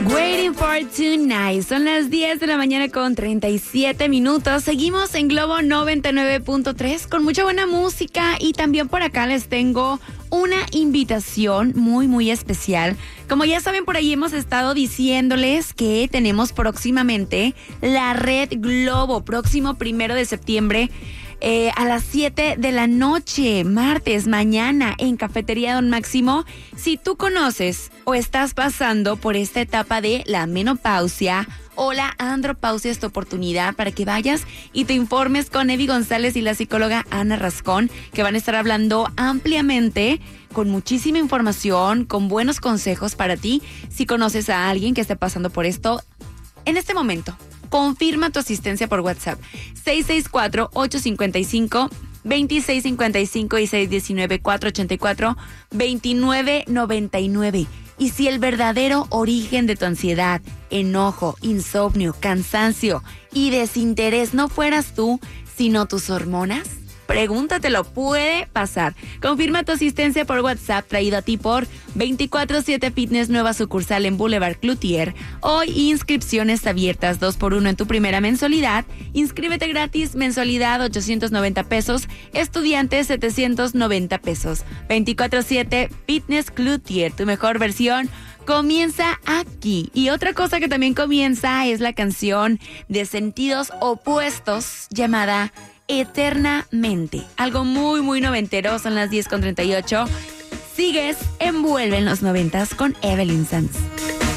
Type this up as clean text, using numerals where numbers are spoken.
Waiting for Tonight. Son las 10 de la mañana con 37 minutos. Seguimos en Globo 99.3 con mucha buena música y también por acá les tengo una invitación muy especial. Como ya saben, por ahí hemos estado diciéndoles que tenemos próximamente la Red Globo, próximo 1 de septiembre. A las 7 de la noche, martes, mañana, en Cafetería Don Máximo. Si tú conoces o estás pasando por esta etapa de la menopausia o la andropausia, es tu oportunidad para que vayas y te informes con Evi González y la psicóloga Ana Rascón, que van a estar hablando ampliamente, con muchísima información, con buenos consejos para ti. Si conoces a alguien que esté pasando por esto, en este momento, confirma tu asistencia por WhatsApp. 664-855-2655 y 619-484-2999. Y si el verdadero origen de tu ansiedad, enojo, insomnio, cansancio y desinterés no fueras tú, sino tus hormonas, pregúntatelo, puede pasar. Confirma tu asistencia por WhatsApp, traído a ti por 24/7 Fitness, nueva sucursal en Boulevard Cloutier. Hoy inscripciones abiertas, 2x1 en tu primera mensualidad. Inscríbete gratis, mensualidad 890 pesos, estudiante 790 pesos. 24/7 Fitness Cloutier, tu mejor versión comienza aquí. Y otra cosa que también comienza es la canción de Sentidos Opuestos llamada Eternamente. Algo muy noventero. Son las 10:38. Sigues Envuelve en los 90s con Evelyn Sanz.